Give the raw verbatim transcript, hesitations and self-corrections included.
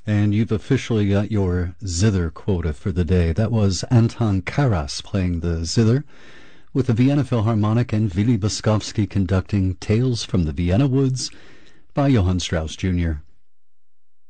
And you've officially got your zither quota for the day. That was Anton Karas playing the zither, with the Vienna Philharmonic and Willy Boskovsky conducting Tales from the Vienna Woods by Johann Strauss Junior